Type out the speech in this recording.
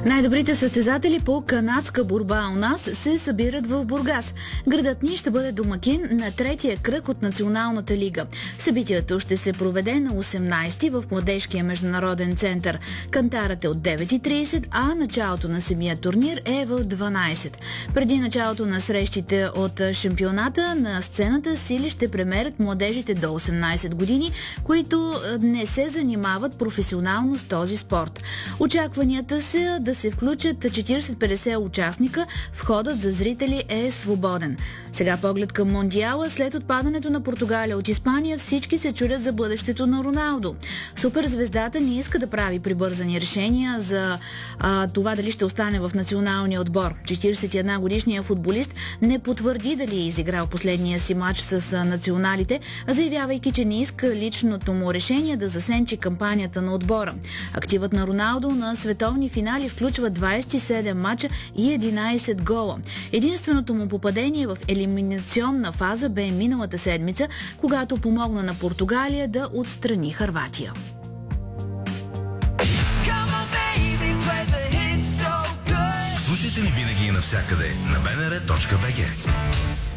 Най-добрите състезатели по канадска борба у нас се събират в Бургас. Градът ни ще бъде домакин на третия кръг от Националната лига. Събитието ще се проведе на 18-ти в Младежкия международен център. Кантарът е от 9:30, а началото на самия турнир е в 12. Преди началото на срещите от шампионата, на сцената сили ще премерят младежите до 18 години, които не се занимават професионално с този спорт. Очакванията са да се включат 40-50 участника, входът за зрители е свободен. Сега поглед към Мондиала. След отпадането на Португалия от Испания, всички се чудят за бъдещето на Роналдо. Суперзвездата не иска да прави прибързани решения за това дали ще остане в националния отбор. 41-годишният футболист не потвърди дали е изиграл последния си матч с националите, заявявайки, че не иска личното му решение да засенчи кампанията на отбора. Активът на Роналдо на световни финали включва 27 мача и 11 гола. Единственото му попадение в елиминационна фаза бе миналата седмица, когато помогна на Португалия да отстрани Хърватия. Слушайте ни винаги и навсякъде на bnr.bg.